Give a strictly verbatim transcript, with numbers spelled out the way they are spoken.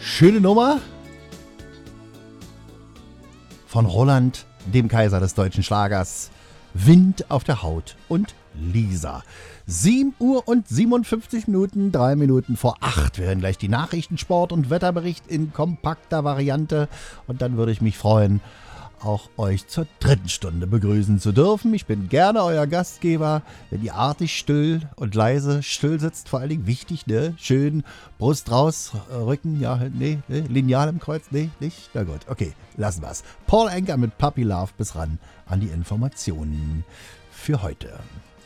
Schöne Nummer von Roland, dem Kaiser des deutschen Schlagers. Wind auf der Haut und Lisa. sieben Uhr und siebenundfünfzig Minuten, drei Minuten vor acht. Wir hören gleich die Nachrichten, Sport und Wetterbericht in kompakter Variante. Und dann würde ich mich freuen, auch euch zur dritten Stunde begrüßen zu dürfen. Ich bin gerne euer Gastgeber, wenn ihr artig, still und leise still sitzt. Vor allen Dingen wichtig, ne? Schön Brust raus, Rücken, ja, nee, nee, Lineal im Kreuz, nee, nicht? Na gut, okay, lassen wir's. Paul Anka mit Puppy Love bis ran an die Informationen für heute.